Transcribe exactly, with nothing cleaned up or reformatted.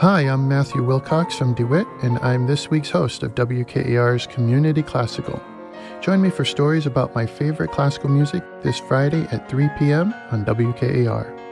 Hi, I'm Matthew Wilcox from DeWitt, and I'm this week's host of W K A R's Community Classical. Join me for stories about my favorite classical music this Friday at three p.m. on W K A R.